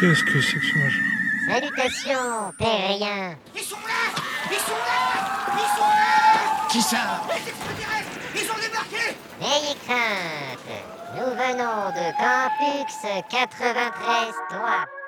Qu'est-ce que c'est que ce machin? Salutations, terrien. Ils sont là! Ils sont là! Ils sont là! Qui ça? Les extraterrestres! Ils ont débarqué! N'ayez crainte, nous venons de Campus 93-3.